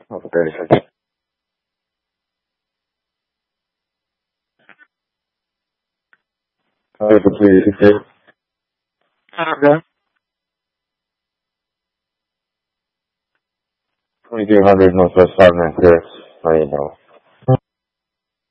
Hold on 30 seconds. Please, okay. Okay. 2200 Northwest 596. How you know?